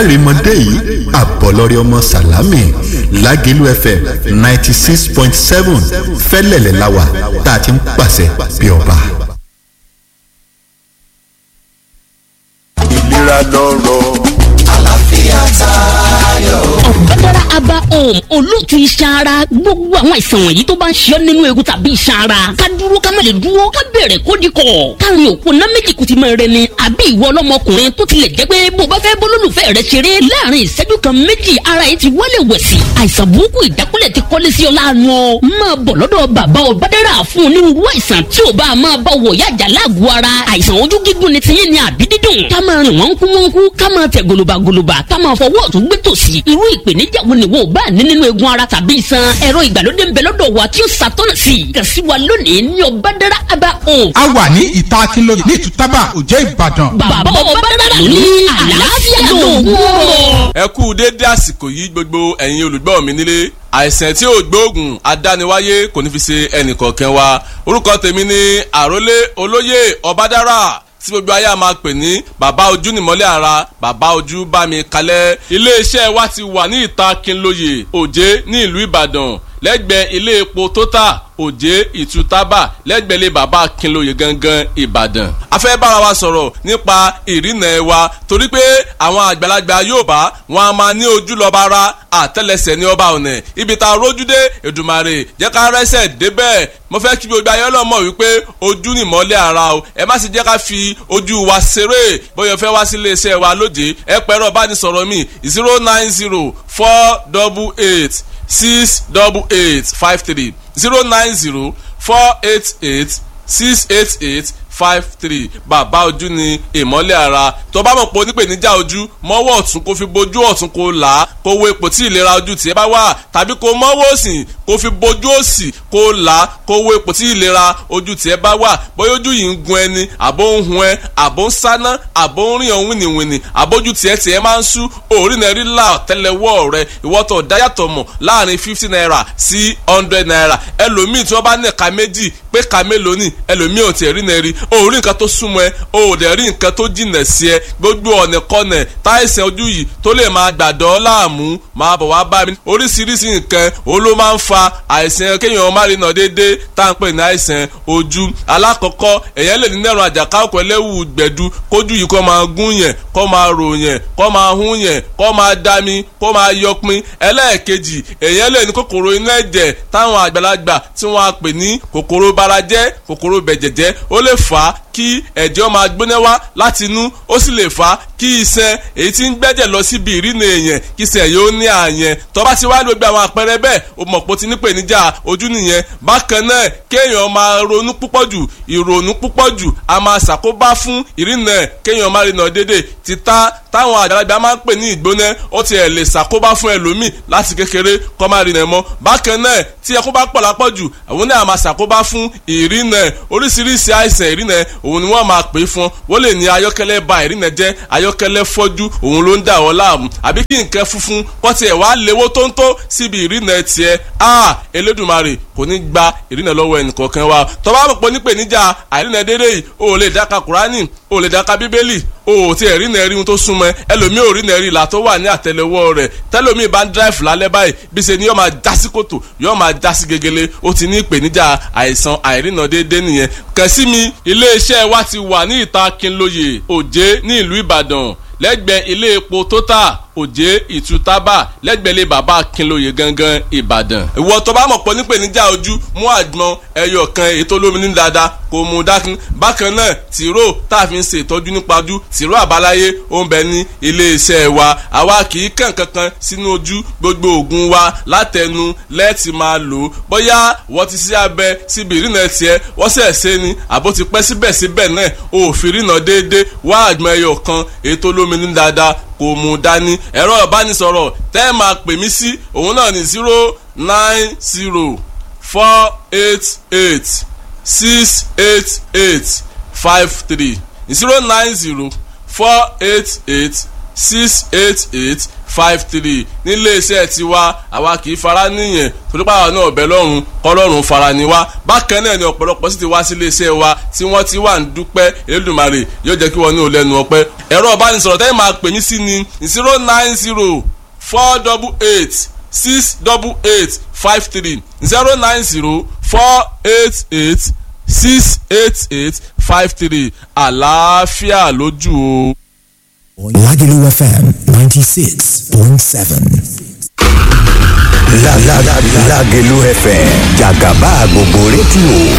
kárìmọ́dé yìí àbọ̀lọ́rẹ́ ọmọ sàlámì Lágẹ̀lú FM 96.7 fẹ́lẹ̀lẹ̀ láwà tá a ti ń pàṣẹ bí ọba. ìlera lọ́rọ̀ àlàáfíà tayọ. Ọ̀bádára Aba Home olóòtú iṣan ara gbogbo àwọn àìsàn wọ̀nyí tó bá ń ṣe ọ́ nínú egun tàbí iṣan ara ká dúró ká má lè dúró ká bẹ̀rẹ̀ kó di kọ̀ káàrin òpó ná méjì kùtì mọ́ rẹ ni àbí ìwọ ọlọ́mọkùnrin tó tilẹ̀ jẹ́ pé bó bá fẹ́ bólólùfẹ́ rẹ ṣeré láàrin ìṣẹ́jú kan méjì ara yìí ti wọlé wẹ̀sì àìsàn burúkú ìdákúlẹ̀ ti kọ́lé sí ọ láàánú ọ máa bọ̀ lọ́dọ̀ bàbá Ọ̀bádára fún onírúurú àìsàn tí ò bá máa bá wọ̀ yájà láàgọ̀ ara àìsàn ojú gígùn ni tiyín ni àbí dídùn ká máa rìn wọ́n kú ká máa tẹ̀ gòlòbàgòlòbà ká máa fọwọ́ ọ̀tún gbé tòsì irú ìpèníjà wo ni wo bá ní nínú egun ara tàbí iṣan ẹ̀rọ ìgbàlódé ń bẹ lọ́dọ̀ wa tí ó ṣàtọ́nà sí i kàn sí wa lónìí ní Ọ̀bádára Aba Home. a wà ní ìta Akínlóye ní Ìtútàbà Òjé Ìbàdàn. bàbá Ọ̀bádára ló ní àlàáfíà lóògùn ọ̀rọ̀. ẹ kú déédé àsìkò yìí gbogbo ẹ̀yin olùgbọ́ mi nílé àìsàn tí ò gbóògùn adániwáyé kò ní fi ṣe ẹnìkọ̀ọ̀kan wa orúkọ tèmi ni àrólé olóyè Ọ̀bádára tí gbogbo ayé a máa pè ní bàbá ojú nìmọ́lẹ̀ ara bàbá ojú bá mi kalẹ̀ iléeṣẹ́ wa ti wà ní ìta Akínlóye Òjé ní ìlú Ìbàdàn lẹ́gbẹ̀ẹ́ ilé epo Total Òjé Ìtútàbà lẹ́gbẹ̀ẹ́ ilé bàbá Akínlóye gangan Ìbàdàn. a fẹ́ bára wa sọ̀rọ̀ nípa ìrìnà wa torí pé àwọn àgbàlagbà Yorùbá wọn a máa ní ojú lọ́ba ara àtẹ́lẹsẹ̀ ní ọba ọ̀nà ibi tá a rójú dé Èdùmàrè jẹ́ ká rẹ́sẹ̀ débẹ̀ mo fẹ́ kí gbogbo ayé ọlọ́mọ wípé ojú ni ìmọ́lẹ̀ ara o ẹ má sì jẹ́ ká fi ojú wa ṣeré bóyá fẹ́ wá sí iléeṣẹ́ wa lóde ẹ pẹ̀rọ ìbánisọ̀rọ̀ mi 090-488-688-53 090-488-688-53 bàbá ojú ni ìmọ́lẹ̀ ara tó bá mọ̀ pé onípèníjà ojú mọ́wọ́ ọ̀tún kó fi bojú ọ̀tún kó là á kó wo ipò tí ìlera ojú tiẹ̀ bá wà tàbí kó mọ́wọ́ òsì kó fi bojú òsì kó là á kó wo ipò tí ìlera ojú tiẹ̀ bá wà bóyá ojú yìí ń gun ẹni àbó ń hun ẹ àbó ń sáná àbó ń rìn ọ̀hún wìnìwìnì àbójú tiẹ̀ máa ń sú òórì náà rí là tẹ́lẹ̀wọ́ rẹ ìwọ́tọ̀ dáyàtọ̀ mọ̀ láàrin 50 naira sí 100 naira ẹlòmíì tí wọ́n bá ní ẹ̀ka méjì pé ká mélòó ni ẹlòmíì ò tiẹ̀ rí náà rí òórì nǹkan tó súnmọ́ ẹ o ò dẹ̀ rí nǹkan tó jìnà sí ẹ gbogbo ọ̀nà kọ́nà táìsàn ojú yìí tó lè máa gbàdọ́ láàmú máa bọ̀ wá bá mi oríṣiríṣi nǹkan òun ló máa ń fa àìsàn kéèyàn má rí náà déédéé tá à ń pè ní àìsàn ojú alákọ̀ọ́kọ́ èèyàn lè ní nẹ́rùn àjàká òkú ẹlẹ́wù gbẹ̀du kójú yìí kó máa gún yẹn kó máa rò yẹn kó máa hún yẹn kó máa dami kó máa yọpin ẹlẹ́ẹ̀kejì èèyàn lè ní kòkòrò inú ẹ̀jẹ̀ táwọn àgbàlagbà tí wọ́n á pè ní kòkòrò barajẹ́ kòkòrò bẹ̀jẹ̀jẹ́ ó lè fà á kí ẹ̀jẹ̀ máa gbóná wá láti inú ó sì lè fà á kí iṣan èyí tí ń gbẹ́jẹ̀ lọ síbi ìrìnà èèyàn kí iṣan yóò ní àyẹn tó bá ti wá gbogbo àwọn àpẹẹrẹ bẹ́ẹ̀ o mọ̀ pé o ti ní ìpèníjà ojú nìyẹn bákan náà kéèyàn máa ronú púpọ̀ jù ìrònú púpọ̀ jù a máa ṣàkóbá fún ìrìnà kéèyàn máa rìnà dédé títà táwọn àgbàlagbà máa ń pè ní ìgbóná ó ti ẹ̀ lè ṣàkóbá fún ẹlòmíì láti kékeré kó máa rìnà mọ́ bákan náà tí ẹkún bá pọ̀ lápọ̀jù àwọn náà máa ṣàkóbá fún ìrìnà oríṣiríṣi àìsàn ìrìnà òun ni wọ́n máa pè fún wọ́n lè ní ayọ́kẹ́lẹ́ ba ìrìnà jẹ́ ayọ́kẹ́lẹ́ fọ́jú òun ló ń dà wọ́n láàmú àbí kí nǹkan funfun kọ́ tiẹ̀ wá léwó tóńtó síbi ìrìnà tiẹ̀ Elédùmarè kò ní gba ìrìnà lọ́wọ́ ẹnìkọ̀ọ̀kan wa tó bá mọ̀ pé nípèníjà àìrìnà dédé yìí o lè dáka Kùránì o lè dáka Bíbélì o ti ẹ̀rí náà rí ohun tó súnmọ́ ẹlòmíì ò rí náà rí ìlà tó wà ní àtẹ́lẹwọ́ rẹ̀ tẹ́lòmíì bá ń dráìfù lálẹ́ báyìí bí ṣe ni yóò máa já sí kòtò yóò máa já sí gegele ó ti ní ìpèníjà àìsàn àìrìnà déédéé nìyẹn kàn sí mi iléeṣẹ́ wa ti wà ní ìta Akínlóye Òjé ní ìlú Ìbàdàn lẹ́gbẹ̀ẹ́ ilé epo Total Òjé Ìtútàbà lẹ́gbẹ̀ẹ́ ilé bàbá Akínlóye gangan Ìbàdàn. ìwọ tó bá mọ̀ pọ̀ nípèníjà ojú mú àgbọn ẹyọ kan èyí tó lómi ní dáadáa kò mú dákun bákan náà tìró tá a fi ń ṣe ìtọ́jú nípa ojú tìró àbáláyé ó ń bẹ ní iléeṣẹ́ wa àwa kì í kàn kankan sínú ojú gbogbo òògùn wa látẹnu lẹ́ẹ̀tì máa lò ó bóyá wọ́n ti ṣe abẹ síbi ìrìnà tiẹ̀ wọ́n sẹ̀ ṣe ni àbó ti pẹ́ síbẹ̀síbẹ̀ náà òfin ìrìnà déédéé wá àgbọn ẹyọ kan èyí tó lómi ní dáadáa kò mú dání ẹ̀rọ ìbánisọ̀rọ̀ tẹ́ ẹ máa pè mí sí òun náà ní 090-488-688-53 090-488-688-53 68853 nílé iṣẹ́ tiwa àwa kì í fara níyẹn torí pàwọn náà ọ̀bẹ lọ́rùn kọ́lọ́run fara ni wá bákan náà ni ọ̀pọ̀lọpọ̀ sì ti wá sí ilé iṣẹ́ wa tí wọ́n ti wà ń dúpẹ́ Elédùmarè yóò jẹ́ kí wọ́n ní olẹ́nu ọpẹ́ ẹ̀rọ ìbánisọ̀rọ̀ tẹ́yìn máa pè mí sí ni 090 488 68853 090 488 68853 àlàáfíà lójú o. Lagelu FM 96.7. Lagelu FM Jagaba gbogbo rédíò